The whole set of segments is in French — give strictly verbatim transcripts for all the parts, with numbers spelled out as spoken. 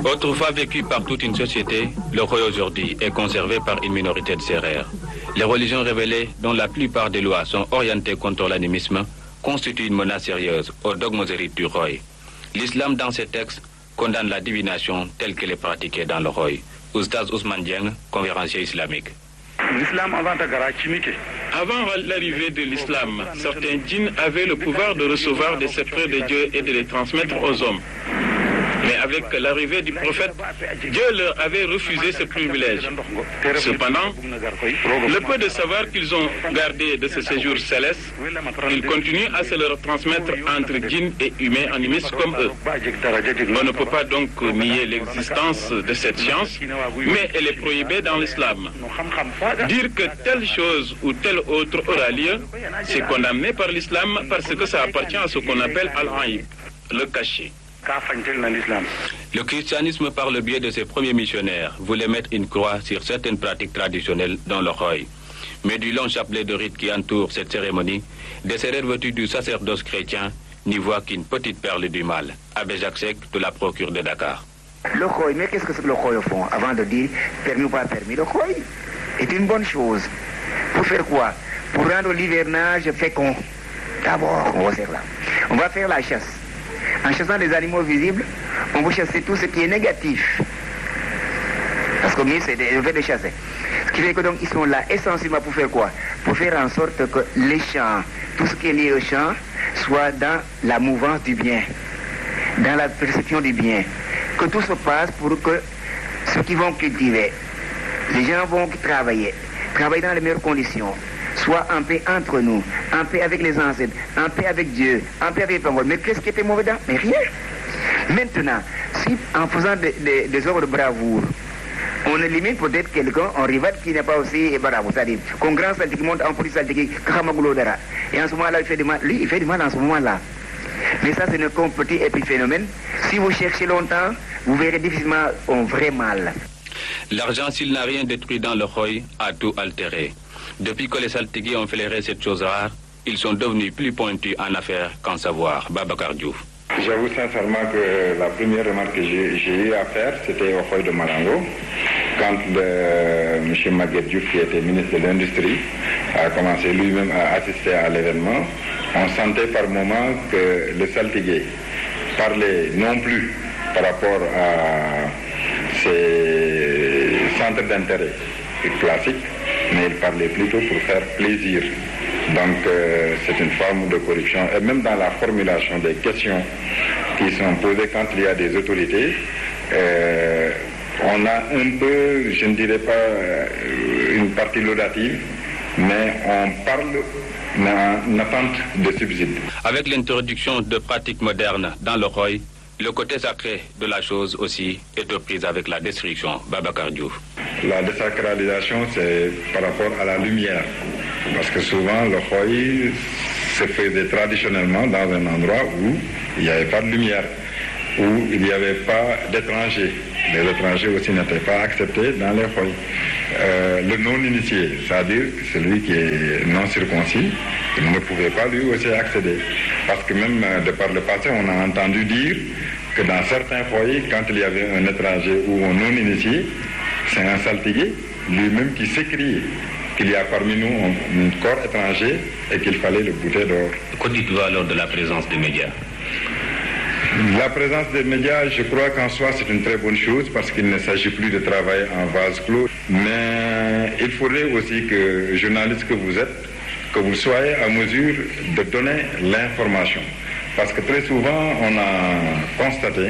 Autrefois vécu par toute une société, le Khoy aujourd'hui est conservé par une minorité de Sérères. Les religions révélées, dont la plupart des lois sont orientées contre l'animisme, constituent une menace sérieuse aux dogmes hérites du Khoy. L'islam, dans ses textes, condamne la divination telle qu'elle est pratiquée dans le Khoy. Oustaz Ousmane Dieng, conférencier islamique. L'islam avant Avant l'arrivée de l'islam, certains djinns avaient le pouvoir de recevoir des secrets de Dieu et de les transmettre aux hommes. Mais avec l'arrivée du prophète, Dieu leur avait refusé ce privilège. Cependant, le peu de savoir qu'ils ont gardé de ce séjour céleste, ils continuent à se le transmettre entre djinns et humains animistes comme eux. On ne peut pas donc nier l'existence de cette science, mais elle est prohibée dans l'islam. Dire que telle chose ou telle autre aura lieu, c'est condamné par l'islam parce que ça appartient à ce qu'on appelle al-aïb, le cachet. Le christianisme, par le biais de ses premiers missionnaires, voulait mettre une croix sur certaines pratiques traditionnelles dans le Khoy. Mais du long chapelet de rites qui entoure cette cérémonie, des Sérères vêtus du sacerdoce chrétien n'y voient qu'une petite perle du mal. Abbé Jacques Seck de la procure de Dakar. Le Khoy, mais qu'est-ce que c'est que le Khoy au fond? Avant de dire permis ou pas permis, le Khoy est une bonne chose. Pour faire quoi? Pour rendre l'hivernage fécond. D'abord, on va faire là. On va faire la chasse. En chassant des animaux visibles, on va chasser tout ce qui est négatif. Parce que mieux, c'est le fait de chasser. Ce qui fait que donc ils sont là essentiellement pour faire quoi? Pour faire en sorte que les champs, tout ce qui est lié au champ, soit dans la mouvance du bien, dans la perception du bien. Que tout se passe pour que ceux qui vont cultiver, les gens vont travailler, travailler dans les meilleures conditions. Soit en paix entre nous, en paix avec les ancêtres, en paix avec Dieu, en paix avec les paroles. Mais qu'est-ce qui était mauvais dedans? Mais rien. Maintenant, si en faisant des, des, des œuvres de bravoure, on élimine peut-être quelqu'un, un rival qui n'est pas aussi bravo, c'est-à-dire qu'un grand saltige monte en police saltige, et en ce moment-là, il fait du mal. Lui, il fait du mal en ce moment-là. Mais ça, c'est un petit épiphénomène. Si vous cherchez longtemps, vous verrez difficilement un vrai mal. L'argent, s'il n'a rien détruit dans le Khoy, a tout altéré. Depuis que les saltigués ont flairé cette chose rare, ils sont devenus plus pointus en affaires qu'en savoir. Babacar Diouf. J'avoue sincèrement que la première remarque que j'ai, j'ai eu à faire, c'était au Khoy de Malango, quand le, M. Maguette Diouf, qui était ministre de l'Industrie, a commencé lui-même à assister à l'événement. On sentait par moments que le saltigué parlait non plus par rapport à ces centres d'intérêt classiques, mais il parlait plutôt pour faire plaisir. Donc euh, c'est une forme de corruption. Et même dans la formulation des questions qui sont posées quand il y a des autorités, euh, on a un peu, je ne dirais pas euh, une partie laudative, mais on parle en attente de subsides. Avec l'introduction de pratiques modernes dans le Khoy, le côté sacré de la chose aussi est aux prises avec la destruction. Babacar Diouf. La désacralisation, c'est par rapport à la lumière. Parce que souvent, le Khoy se faisait traditionnellement dans un endroit où il n'y avait pas de lumière, où il n'y avait pas d'étrangers. Les étrangers aussi n'étaient pas acceptés dans les Khoy. Euh, le non-initié, c'est-à-dire celui qui est non circoncis, il ne pouvait pas lui aussi accéder. Parce que même de par le passé, on a entendu dire que dans certains foyers, quand il y avait un étranger ou un non-initié, c'est un saltigué lui-même qui s'écriait qu'il y a parmi nous un, un corps étranger et qu'il fallait le bouter dehors. Que dites-vous alors de la présence des médias? La présence des médias, je crois qu'en soi c'est une très bonne chose parce qu'il ne s'agit plus de travailler en vase clos. Mais il faudrait aussi que, journalistes que vous êtes, que vous soyez à mesure de donner l'information. Parce que très souvent on a constaté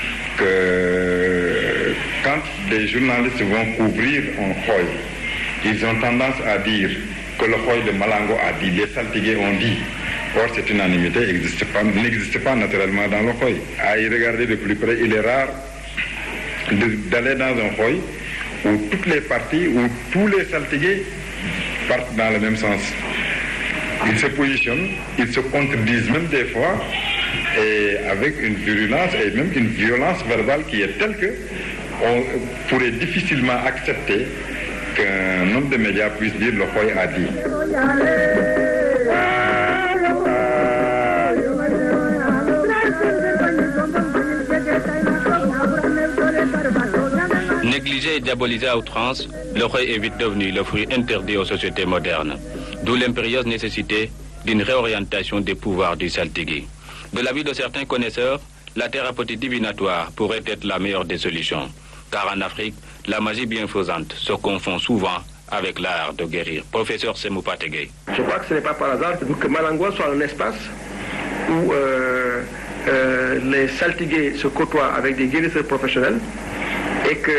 que quand des journalistes vont couvrir un Khoy, ils ont tendance à dire que le Khoy de Malango a dit, les saltigués ont dit. Or, cette unanimité n'existe pas, n'existe pas naturellement dans le Khoy. À y regarder de plus près, il est rare de, d'aller dans un Khoy où toutes les parties, où tous les saltigués partent dans le même sens. Ils se positionnent, ils se contredisent même des fois, et avec une virulence et même une violence verbale qui est telle que on pourrait difficilement accepter qu'un homme de médias puisse dire le Khoy a dit. Négligé et diabolisé à outrance, le Khoy est vite devenu le fruit interdit aux sociétés modernes. D'où l'impérieuse nécessité d'une réorientation des pouvoirs du saltigui. De l'avis de certains connaisseurs, la thérapeutique divinatoire pourrait être la meilleure des solutions. Car en Afrique, la magie bienfaisante se confond souvent avec l'art de guérir. Professeur Semou Pategui. Je crois que ce n'est pas par hasard que Malango soit un espace où euh, euh, les saltigués se côtoient avec des guérisseurs professionnels et que,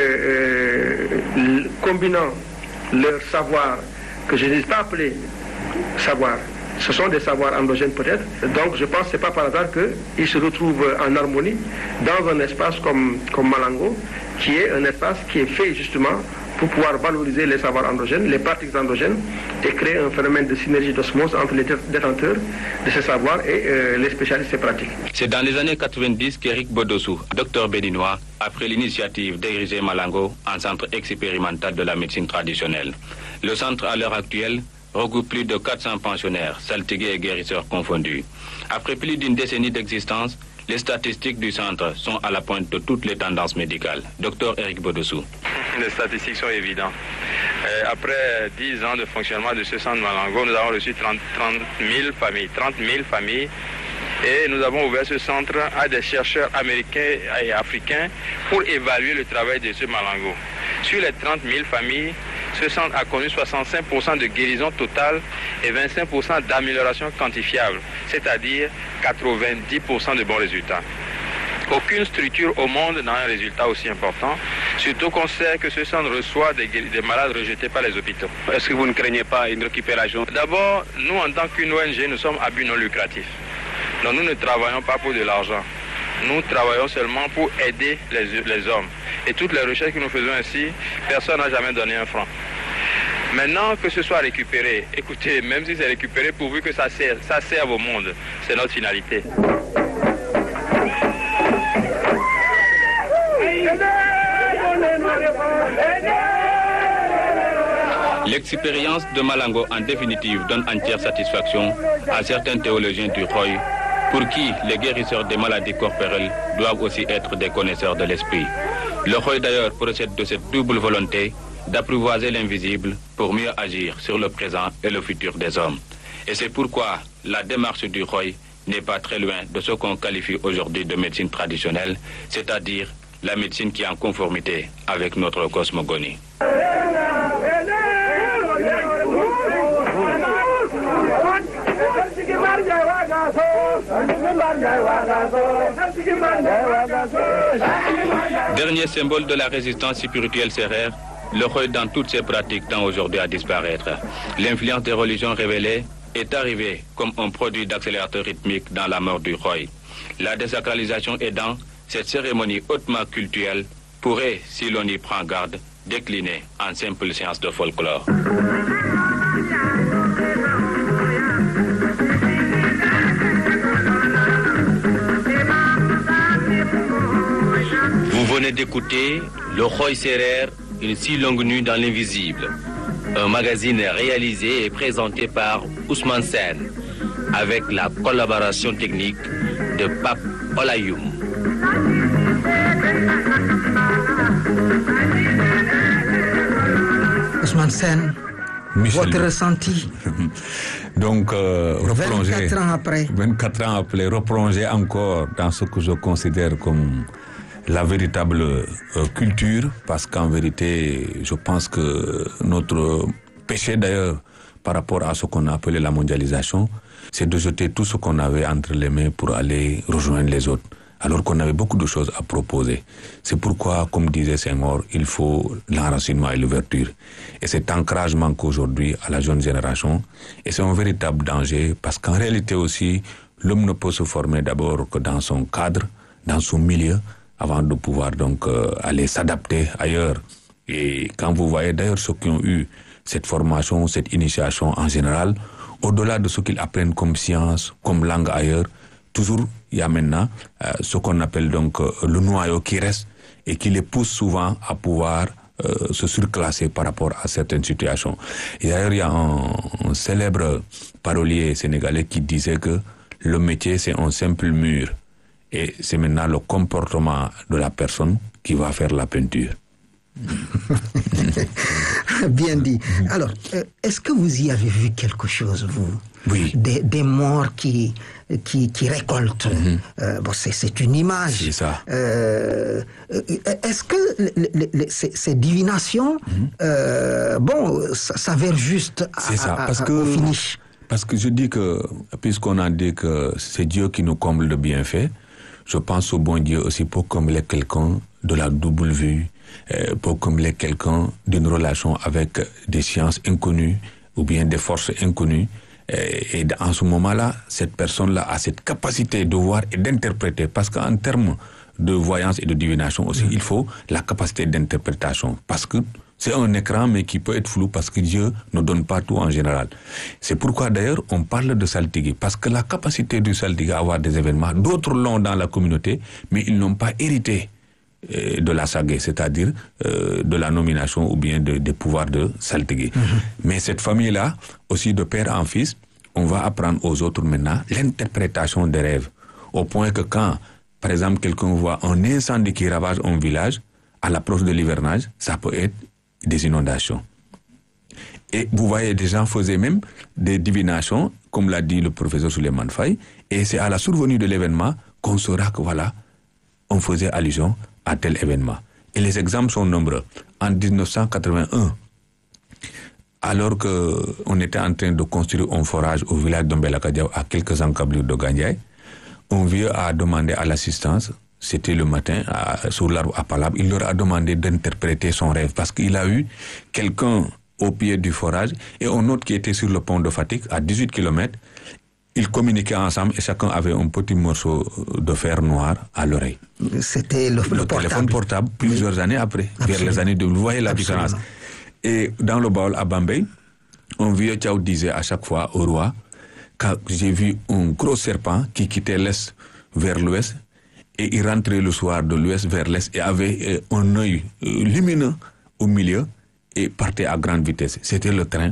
euh, combinant leur savoir, que je n'hésite pas à appeler savoir, ce sont des savoirs endogènes peut-être, donc je pense que ce n'est pas par hasard qu'ils se retrouvent en harmonie dans un espace comme, comme Malango, qui est un espace qui est fait justement pour pouvoir valoriser les savoirs endogènes, les pratiques endogènes et créer un phénomène de synergie d'osmose entre les détenteurs de ces savoirs et euh, les spécialistes de ces pratiques. C'est dans les années quatre-vingt-dix qu'Éric Bodossou, docteur béninois, a pris l'initiative d'ériger Malango en centre expérimental de la médecine traditionnelle. Le centre, à l'heure actuelle, regroupe plus de quatre cents pensionnaires, saltigués et guérisseurs confondus. Après plus d'une décennie d'existence, les statistiques du centre sont à la pointe de toutes les tendances médicales. Docteur Éric Bodossou. Les statistiques sont évidentes. Euh, après dix ans de fonctionnement de ce centre Malango, nous avons reçu trente mille familles. trente mille familles. Et nous avons ouvert ce centre à des chercheurs américains et africains pour évaluer le travail de ce Malango. Sur les trente mille familles, ce centre a connu soixante-cinq pour cent de guérison totale et vingt-cinq pour cent d'amélioration quantifiable, c'est-à-dire quatre-vingt-dix pour cent de bons résultats. Aucune structure au monde n'a un résultat aussi important, surtout qu'on sait que ce centre reçoit des, des malades rejetés par les hôpitaux. Est-ce que vous ne craignez pas une récupération? D'abord, nous en tant qu'une O N G, nous sommes à but non lucratif. Donc nous ne travaillons pas pour de l'argent. Nous travaillons seulement pour aider les, les hommes. Et toutes les recherches que nous faisons ainsi, personne n'a jamais donné un franc. Maintenant que ce soit récupéré, écoutez, même si c'est récupéré pourvu que ça serve, ça serve au monde, c'est notre finalité. L'expérience de Malango en définitive donne entière satisfaction à certains théologiens du Khoy, pour qui les guérisseurs des maladies corporelles doivent aussi être des connaisseurs de l'esprit. Le Khoy d'ailleurs procède de cette double volonté d'apprivoiser l'invisible pour mieux agir sur le présent et le futur des hommes. Et c'est pourquoi la démarche du Khoy n'est pas très loin de ce qu'on qualifie aujourd'hui de médecine traditionnelle, c'est-à-dire la médecine qui est en conformité avec notre cosmogonie. Dernier symbole de la résistance spirituelle sérère, le Khoy dans toutes ses pratiques tend aujourd'hui à disparaître. L'influence des religions révélées est arrivée comme un produit d'accélérateur rythmique dans la mort du Khoy. La désacralisation aidant, cette cérémonie hautement cultuelle pourrait, si l'on y prend garde, décliner en simple science de folklore. Vous venez d'écouter Le Khoy Sérère, une si longue nuit dans l'invisible. Un magazine réalisé et présenté par Ousmane Sen, avec la collaboration technique de Pape Olayoum. Ousmane Sen, Michel, votre ressenti? Donc, euh, replonger, vingt-quatre ans après. vingt-quatre ans après, replonger encore dans ce que je considère comme la véritable euh, culture, parce qu'en vérité, je pense que notre péché d'ailleurs, par rapport à ce qu'on a appelé la mondialisation, c'est de jeter tout ce qu'on avait entre les mains pour aller rejoindre les autres, alors qu'on avait beaucoup de choses à proposer. C'est pourquoi, comme disait Senghor, il faut l'enracinement et l'ouverture. Et cet ancrage manque aujourd'hui à la jeune génération, et c'est un véritable danger, parce qu'en réalité aussi, l'homme ne peut se former d'abord que dans son cadre, dans son milieu, avant de pouvoir donc euh, aller s'adapter ailleurs. Et quand vous voyez d'ailleurs ceux qui ont eu cette formation, cette initiation en général, au-delà de ce qu'ils apprennent comme science, comme langue ailleurs, toujours il y a maintenant euh, ce qu'on appelle donc euh, le noyau qui reste et qui les pousse souvent à pouvoir euh, se surclasser par rapport à certaines situations. Et d'ailleurs il y a un, un célèbre parolier sénégalais qui disait que le métier c'est un simple mur. Et c'est maintenant le comportement de la personne qui va faire la peinture. Bien dit. Alors, euh, est-ce que vous y avez vu quelque chose, vous? Oui. Des, des morts qui, qui, qui récoltent. Mm-hmm. Euh, bon, c'est, c'est une image. C'est ça. Euh, est-ce que les, les, les, ces, ces divinations, mm-hmm. euh, bon, s'avèrent juste à, c'est ça, à, parce à, que, au finish? Parce que je dis que, puisqu'on a dit que c'est Dieu qui nous comble de bienfaits, je pense au bon Dieu aussi pour combler quelqu'un de la double vue, pour combler quelqu'un d'une relation avec des sciences inconnues ou bien des forces inconnues. Et en ce moment-là, cette personne-là a cette capacité de voir et d'interpréter, parce qu'en termes de voyance et de divination aussi, mmh. il faut la capacité d'interprétation, parce que c'est un écran, mais qui peut être flou, parce que Dieu ne donne pas tout en général. C'est pourquoi d'ailleurs on parle de saltigué, parce que la capacité du saltigué à avoir des événements, d'autres l'ont dans la communauté, mais ils n'ont pas hérité euh, de la saguée, c'est-à-dire euh, de la nomination ou bien de, des pouvoirs de saltigué. Mmh. Mais cette famille-là, aussi de père en fils, on va apprendre aux autres maintenant l'interprétation des rêves, au point que quand, par exemple, quelqu'un voit un incendie qui ravage un village, à l'approche de l'hivernage, ça peut être des inondations. Et vous voyez, des gens faisaient même des divinations, comme l'a dit le professeur Souleymane Faye, et c'est à la survenue de l'événement qu'on saura que voilà, on faisait allusion à tel événement. Et les exemples sont nombreux. En dix-neuf cent quatre-vingt-un, alors qu'on était en train de construire un forage au village d'Ombelakadiao, à quelques encablures de Gandiaï, un vieux a demandé à l'assistance, c'était le matin, à, sur l'arbre à Palab, il leur a demandé d'interpréter son rêve, parce qu'il a eu quelqu'un au pied du forage et un autre qui était sur le pont de Fatick, à dix-huit kilomètres. Ils communiquaient ensemble et chacun avait un petit morceau de fer noir à l'oreille. C'était le, le, le portable. téléphone portable, plusieurs oui. années après, Absolument. vers les années deux mille. Vous voyez la Absolument. différence. Et dans le Baol à Bambey, un vieux Tchao disait à chaque fois au roi, quand j'ai vu un gros serpent qui quittait l'est vers l'ouest, et il rentrait le soir de l'ouest vers l'est et avait euh, un œil euh, lumineux au milieu et partait à grande vitesse. C'était le train.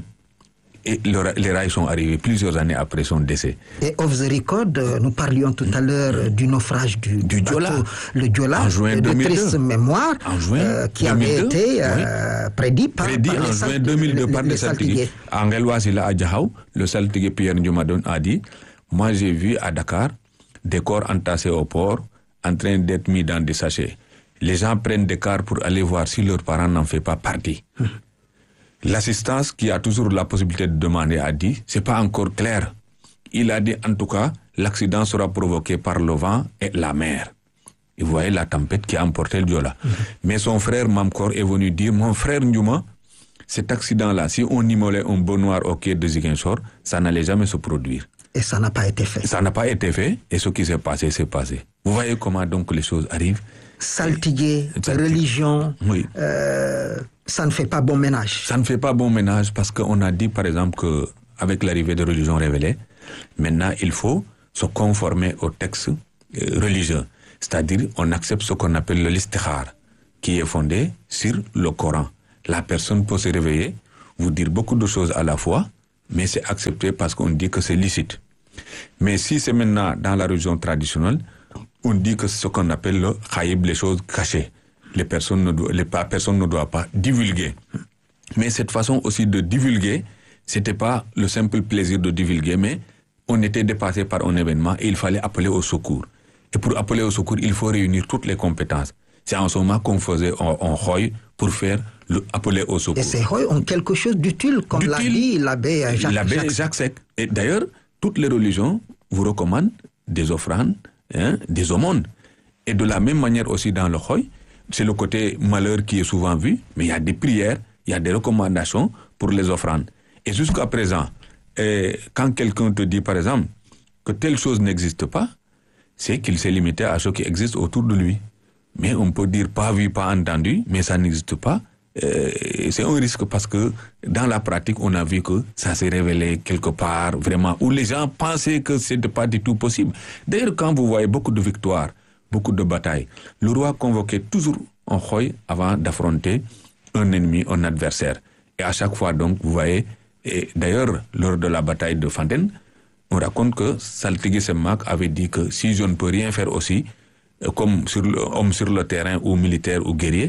Et le, les rails sont arrivés plusieurs années après son décès. Et off the record, nous parlions tout à l'heure du naufrage du, du bateau, Diola. le Diola, en juin de deux mille deux. Triste mémoire, en juin euh, qui deux mille deux. avait été euh, oui. prédit par, prédit par en les juin salt- deux mille deux les, par des saltigués. En Gelwasila à Djahou, le saltigué Pierre Ndjumadon a dit, moi j'ai vu à Dakar des corps entassés au port en train d'être mis dans des sachets. Les gens prennent des cars pour aller voir si leurs parents n'en font pas partie. Hum. L'assistance, qui a toujours la possibilité de demander, a dit, c'est pas encore clair. Il a dit, en tout cas, l'accident sera provoqué par le vent et la mer. Et vous voyez la tempête qui a emporté le Diola. Mm-hmm. Mais son frère Mamkor est venu dire, mon frère Ndjouma, cet accident-là, si on immolait un bon noir au quai de Ziguinchor, ça n'allait jamais se produire. Et ça n'a pas été fait. Ça n'a pas été fait, et ce qui s'est passé, s'est passé. Vous voyez comment donc les choses arrivent. Saltigué, religion, oui. euh, ça ne fait pas bon ménage. Ça ne fait pas bon ménage parce qu'on a dit par exemple qu'avec l'arrivée de religions révélées, maintenant il faut se conformer au texte euh, religieux. C'est-à-dire on accepte ce qu'on appelle le l'istikhar, qui est fondé sur le Coran. La personne peut se réveiller, vous dire beaucoup de choses à la fois, mais c'est accepté parce qu'on dit que c'est licite. Mais si c'est maintenant dans la religion traditionnelle, on dit que c'est ce qu'on appelle le khaïb, les choses cachées. Les personnes ne doivent, les personnes ne doivent pas divulguer. Mais cette façon aussi de divulguer, c'était pas le simple plaisir de divulguer, mais on était dépassé par un événement et il fallait appeler au secours. Et pour appeler au secours, il faut réunir toutes les compétences. C'est en ce moment qu'on faisait un, un khoy pour faire le, appeler au secours. Et ces khoy ont quelque chose d'utile, comme d'utile, l'a dit l'abbé Jacques, l'abbé Jacques. Jacques Sec. Et d'ailleurs, toutes les religions vous recommandent des offrandes, hein, des aumônes. Et de la même manière aussi dans le khoy, c'est le côté malheur qui est souvent vu, mais il y a des prières, il y a des recommandations pour les offrandes. Et jusqu'à présent, eh, quand quelqu'un te dit par exemple que telle chose n'existe pas, c'est qu'il s'est limité à ce qui existe autour de lui. Mais on peut dire pas vu, pas entendu, mais ça n'existe pas. Euh, c'est un risque parce que dans la pratique, on a vu que ça s'est révélé quelque part vraiment où les gens pensaient que c'était pas du tout possible. D'ailleurs, quand vous voyez beaucoup de victoires, beaucoup de batailles, le roi convoquait toujours un khoy avant d'affronter un ennemi, un adversaire. Et à chaque fois, donc, vous voyez, et d'ailleurs, lors de la bataille de Fandène, on raconte que Saltigué Semmak avait dit que si je ne peux rien faire aussi, comme sur le, homme sur le terrain ou militaire ou guerrier,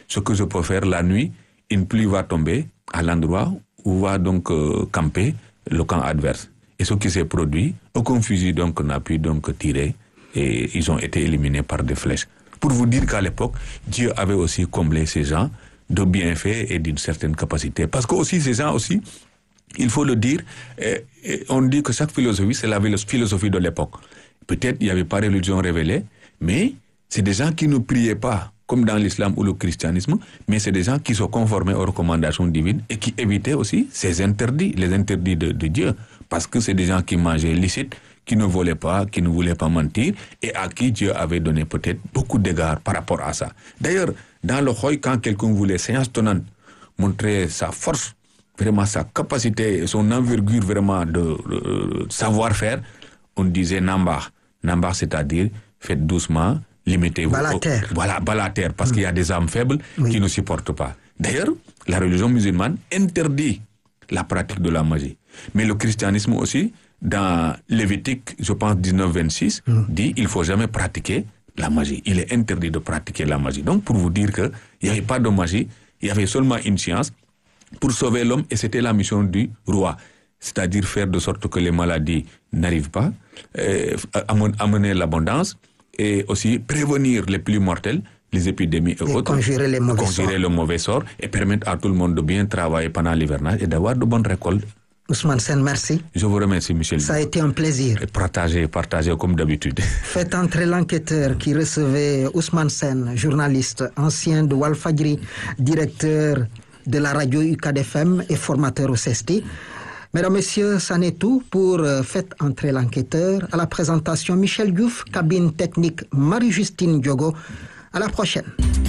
ce que je peux faire la nuit, une pluie va tomber à l'endroit où va donc euh, camper le camp adverse. Et ce qui s'est produit, aucun fusil donc n'a pu donc tirer et ils ont été éliminés par des flèches. Pour vous dire qu'à l'époque, Dieu avait aussi comblé ces gens de bienfaits et d'une certaine capacité. Parce que aussi ces gens aussi, il faut le dire, eh, eh, on dit que chaque philosophie, c'est la philosophie de l'époque. Peut-être il n'y avait pas de religion révélée, mais c'est des gens qui ne priaient pas, comme dans l'islam ou le christianisme, mais c'est des gens qui se conformaient aux recommandations divines et qui évitaient aussi ces interdits, les interdits de, de Dieu. Parce que c'est des gens qui mangeaient licite, qui ne volaient pas, qui ne voulaient pas mentir, et à qui Dieu avait donné peut-être beaucoup d'égards par rapport à ça. D'ailleurs, dans le Khoy, quand quelqu'un voulait, séance tenante, montrer sa force, vraiment sa capacité, son envergure vraiment de, de, de savoir-faire, on disait Nambar. Nambar, c'est-à-dire, faites doucement, limitez-vous. Balater. Voilà, balater, parce mmh. qu'il y a des âmes faibles oui. qui ne supportent pas. D'ailleurs, la religion musulmane interdit la pratique de la magie. Mais le christianisme aussi, dans Lévitique, je pense dix-neuf vingt-six, mmh. dit il ne faut jamais pratiquer la magie. Il est interdit de pratiquer la magie. Donc, pour vous dire qu'il n'y avait pas de magie, il y avait seulement une science pour sauver l'homme, et c'était la mission du roi. C'est-à-dire faire de sorte que les maladies n'arrivent pas, euh, amener l'abondance, et aussi prévenir les plus mortels, les épidémies et, et autres. Conjurer les mauvais conjurer sorts. le mauvais sort, et permettre à tout le monde de bien travailler pendant l'hivernage et d'avoir de bonnes récoltes. Ousmane Sène, merci. Je vous remercie, Michel. Ça a été un plaisir. Et partagez, partagez comme d'habitude. Faites entrer l'enquêteur qui recevait Ousmane Sène, journaliste, ancien de Walfadjri, directeur de la radio U C A D F M et formateur au C E S T I. Mesdames, Messieurs, ça n'est tout pour euh, Faites entrer l'enquêteur. À la présentation, Michel Diouf, cabine technique Marie-Justine Diogo. À la prochaine.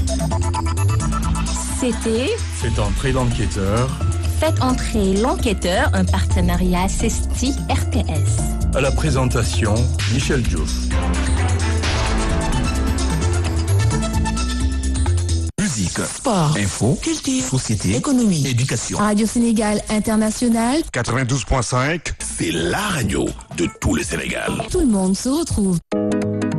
C'était Faites entrer l'enquêteur. Faites entrer l'enquêteur, un partenariat C E S T I R T S. À la présentation, Michel Diouf. Musique, sport, info, culture, société, économie, éducation. Radio Sénégal International. quatre-vingt-douze point cinq, c'est la radio de tout le Sénégal. Tout le monde se retrouve.